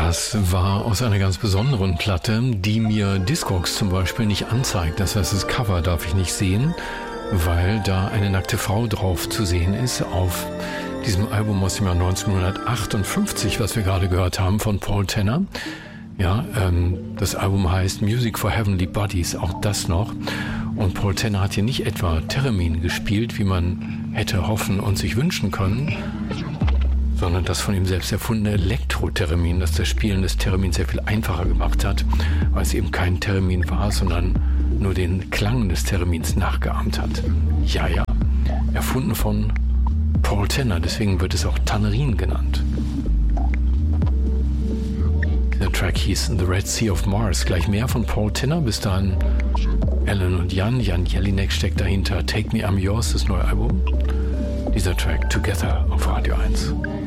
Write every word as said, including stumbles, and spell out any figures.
Das war aus einer ganz besonderen Platte, die mir Discogs zum Beispiel nicht anzeigt. Das heißt, das Cover darf ich nicht sehen, weil da eine nackte Frau drauf zu sehen ist auf diesem Album aus dem Jahr neunzehnhundertachtundfünfzig, was wir gerade gehört haben von Paul Tenner. Ja, ähm, das Album heißt Music for Heavenly Bodies, auch das noch. Und Paul Tenner hat hier nicht etwa Theremin gespielt, wie man hätte hoffen und sich wünschen können, sondern das von ihm selbst erfundene Elektro-Theremin, das das Spielen des Theremins sehr viel einfacher gemacht hat, weil es eben kein Theremin war, sondern nur den Klang des Theremins nachgeahmt hat. Ja, ja, erfunden von Paul Tenner, deswegen wird es auch Tannerin genannt. Der Track hieß The Red Sea of Mars. Gleich mehr von Paul Tenner. Bis dahin Alan und Jan. Jan Jelinek steckt dahinter. Take Me, I'm Yours, das neue Album. Dieser Track Together auf Radio eins.